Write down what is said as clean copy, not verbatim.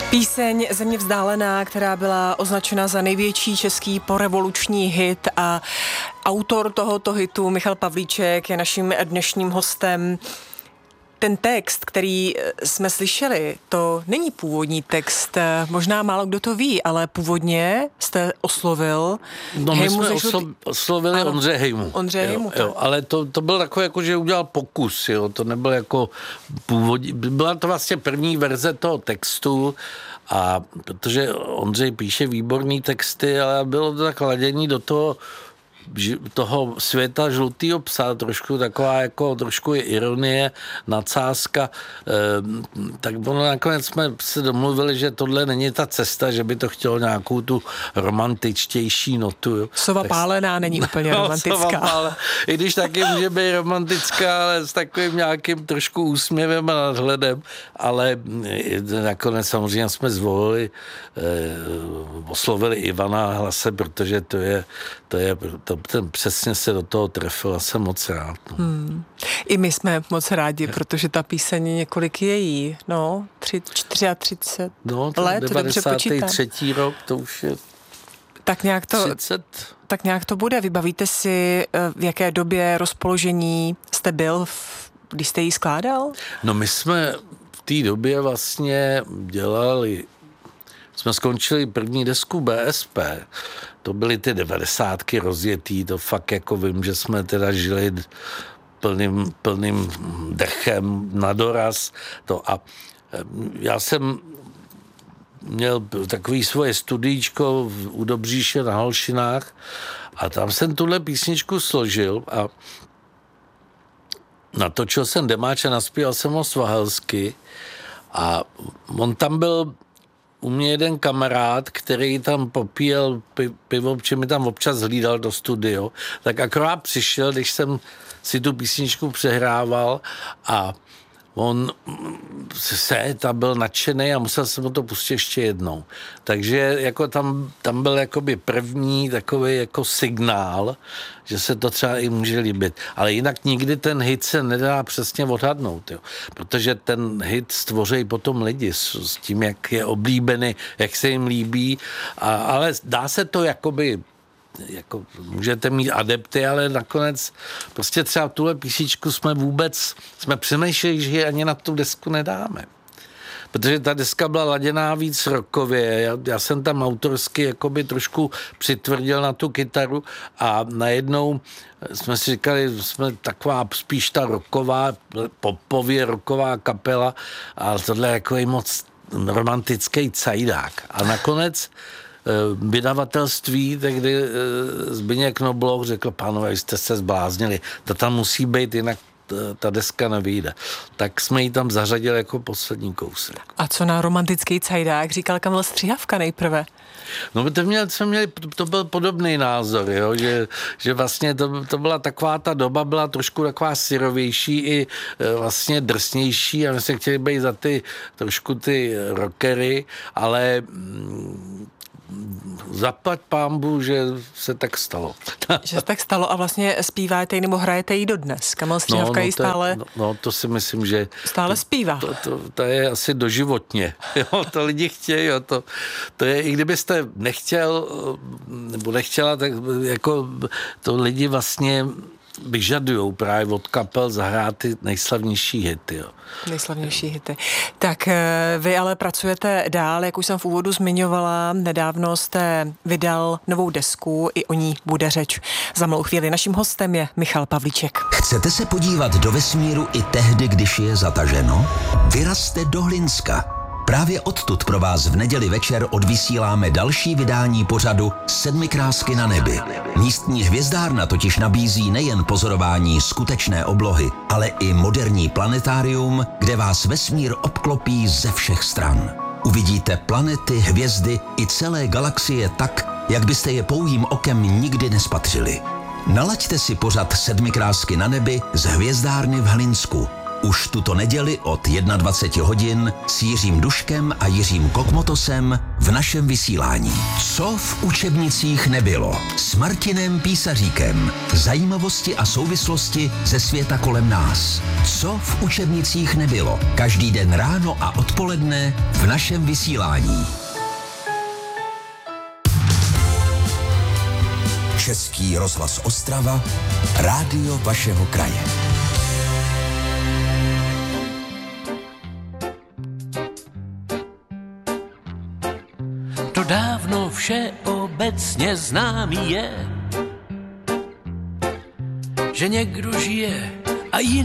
Píseň Země vzdálená, která byla označena za největší český porevoluční hit, a autor tohoto hitu Michal Pavlíček je naším dnešním hostem. Ten text, který jsme slyšeli, to není původní text, možná málo kdo to ví, ale původně jste oslovil Hejmu. My jsme oslovili Ondřeje Hejmu. Jo, ale to byl takový, jako, že udělal pokus, jo, to nebylo jako původní, byla to vlastně první verze toho textu, a protože Ondřej píše výborný texty, ale bylo to tak ladění do toho světa žlutýho psa, trošku taková jako trošku ironie, nadsázka, tak ono nakonec jsme se domluvili, že tohle není ta cesta, že by to chtělo nějakou tu romantičtější notu. Sova pálená není úplně romantická. I když taky může být romantická, ale s takovým nějakým trošku úsměvem a nadhledem, ale nakonec samozřejmě jsme oslovili Ivana Hlase, protože ten přesně se do toho trefil a jsem moc rád. I my jsme moc rádi, protože ta píseň několik je jí, 34 let, dobře počítám. 93. rok, to už je tak nějak to bude. Vybavíte si, v jaké době rozpoložení jste byl, když jste ji skládal? No my jsme v té době vlastně jsme skončili první desku BSP, to byly ty 90. rozjetý, to fakt jako vím, že jsme teda žili plným dechem na doraz. A já jsem měl takový svoje studíčko u Dobříše na Holšinách a tam jsem tuhle písničku složil a natočil jsem demáč a naspíval jsem ho svahelsky a on tam byl u mě jeden kamarád, který tam popíjel pivo, protože mi tam občas hlídal do studio, tak akorát přišel, když jsem si tu písničku přehrával a on byl nadšený a musel jsem mu to pustit ještě jednou. Takže jako tam byl jakoby první takový jako signál, že se to třeba i může líbit. Ale jinak nikdy ten hit se nedá přesně odhadnout, jo. Protože ten hit stvoří potom lidi s tím, jak je oblíbený, jak se jim líbí. Ale dá se to jakoby můžete mít adepty, ale nakonec prostě třeba tuhle písničku jsme přemýšleli, že ji ani na tu desku nedáme. Protože ta deska byla laděná víc rockově. Já jsem tam autorsky jakoby trošku přitvrdil na tu kytaru a najednou jsme si říkali, jsme taková spíš ta rocková, popově rocková kapela a tohle je takový moc romantický cajdák. A nakonec vydavatelství, tehdy Zbyněk Knobloch řekl, pánové, jste se zbláznili, to tam musí být, jinak ta deska nevyjde. Tak jsme ji tam zařadili jako poslední kousek. A co na romantický cajdák říkal Kamil Stříhavka nejprve? No to byl podobný názor, jo? Že vlastně to byla taková, ta doba byla trošku taková syrovější i vlastně drsnější a my jsme chtěli být za trošku ty rockery, ale zaplať pánbu, že se tak stalo. Že se tak stalo a vlastně zpíváte ji nebo hrajete ji dodnes. Kamil Stříhavka ji stále... to si myslím, že... Stále zpívá. To je asi doživotně. Jo, to lidi chtějí. To je, i kdybyste nechtěl nebo nechtěla, tak jako to lidi vlastně vyžadujou právě od kapel zahrát ty nejslavnější hity. Jo. Nejslavnější hity. Tak vy ale pracujete dál, jak už jsem v úvodu zmiňovala, nedávno jste vydal novou desku, i o ní bude řeč za malou chvíli. Naším hostem je Michal Pavlíček. Chcete se podívat do vesmíru i tehdy, když je zataženo? Vyrazte do Hlinska. Právě odtud pro vás v neděli večer odvysíláme další vydání pořadu Sedmi krásky na nebi. Místní hvězdárna totiž nabízí nejen pozorování skutečné oblohy, ale i moderní planetárium, kde vás vesmír obklopí ze všech stran. Uvidíte planety, hvězdy i celé galaxie tak, jak byste je pouhým okem nikdy nespatřili. Nalaďte si pořad Sedmi krásky na nebi z hvězdárny v Hlinsku. Už tuto neděli od 21 hodin s Jiřím Duškem a Jiřím Kokmotosem v našem vysílání. Co v učebnicích nebylo? S Martinem Písaříkem. Zajímavosti a souvislosti ze světa kolem nás. Co v učebnicích nebylo? Každý den ráno a odpoledne v našem vysílání. Český rozhlas Ostrava, rádio vašeho kraje. To dávno všeobecně známý je, že někdo žije a jiný